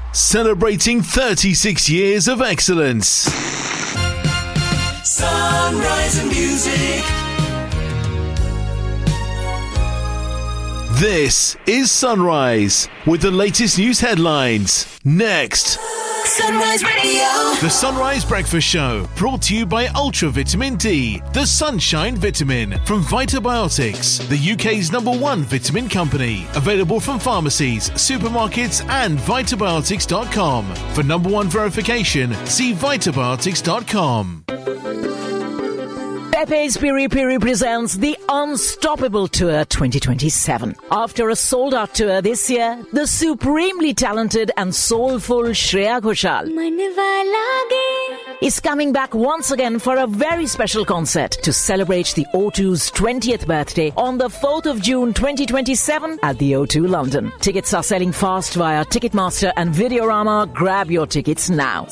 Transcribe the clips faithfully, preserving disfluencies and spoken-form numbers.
celebrating thirty-six years of excellence. Sunrise Music. This is Sunrise with the latest news headlines. Next. Sunrise Radio. The Sunrise Breakfast Show, brought to you by Ultra Vitamin D, the Sunshine Vitamin from Vitabiotics, the U K's number one vitamin company. Available from pharmacies, supermarkets and vitabiotics dot com. For number one verification, see vitabiotics dot com. Pepe's Piri Piri presents the Unstoppable Tour twenty twenty-seven. After a sold-out tour this year, the supremely talented and soulful Shreya Ghoshal is coming back once again for a very special concert to celebrate the O two's twentieth birthday on the fourth of June twenty twenty-seven at the O two London. Tickets are selling fast via Ticketmaster and Videorama. Grab your tickets now.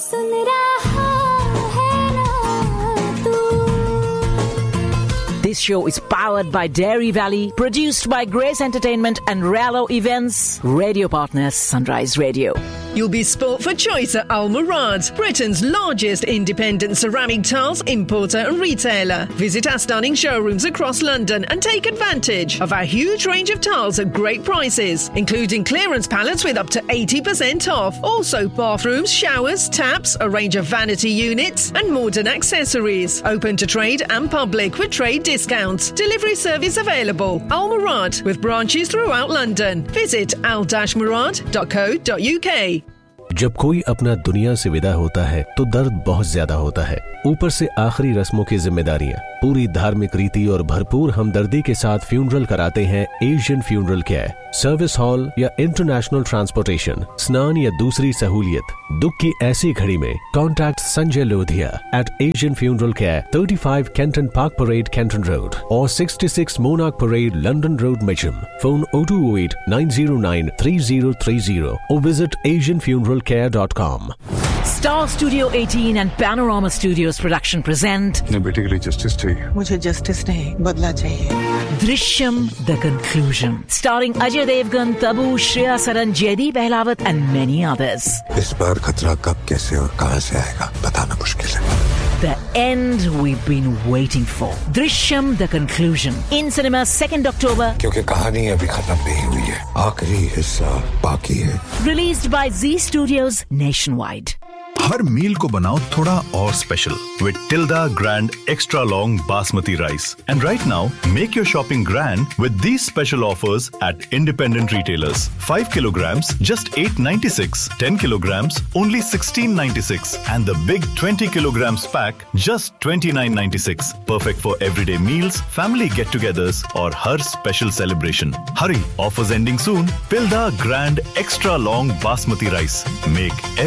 This show is powered by Dairy Valley, produced by Grace Entertainment and Rallo Events, radio partners Sunrise Radio. You'll be sport for choice at Al Murad, Britain's largest independent ceramic tiles importer and retailer. Visit our stunning showrooms across London and take advantage of our huge range of tiles at great prices, including clearance pallets with up to eighty percent off. Also bathrooms, showers, taps, a range of vanity units and modern accessories. Open to trade and public with trade discounts. Delivery service available. Al Murad with branches throughout London. Visit al murad dot co dot uk. जब कोई अपना दुनिया से विदा होता है तो दर्द बहुत ज्यादा होता है। ऊपर से आखिरी रस्मों की जिम्मेदारियां, पूरी धार्मिक रीति और भरपूर हमदर्दी के साथ फ्यूनरल कराते हैं Asian funeral care. Service hall या इंटरनेशनल ट्रांसपोर्टेशन, स्नान या दूसरी सहूलियत। दुख की ऐसी घड़ी में contact Sanjay Lodhia eight Asian funeral care, thirty-five Kenton Park Parade, Kenton Road, or sixty-six Monarch Parade, London Road, Mitcham. Phone oh two oh eight, nine oh nine, three oh three oh or visit asian funeral care dot com. Star Studio eighteen and Panorama Studios production present बेटे के लिए justice चाहिए। मुझे justice नहीं, बदला चाहिए। Drishyam, the conclusion. Starring Ajay Devgan, Tabu, Shreya Saran, Jaideep Ahlawat and many others. इस बार खतरा कब, कैसे और कहां से आएगा बताना मुश्किल है। The end we've been waiting for. Drishyam, the conclusion. In cinema, second October. क्योंकि कहानी अभी खत्म नहीं हुई है, आखिरी हिस्सा बाकी है। Released by Z Studios nationwide. हर मील को बनाओ थोड़ा और special with Tilda Grand Extra Long Basmati Rice. And right now, make your shopping grand with these special offers at independent retailers. five kilograms, just eight ninety-six. ten kilograms, only sixteen ninety-six. And the big twenty kilograms pack, just twenty-nine ninety-six. Perfect for everyday meals, family get-togethers or har special celebration. Hurry, offers ending soon. Tilda Grand Extra Long Basmati Rice. Make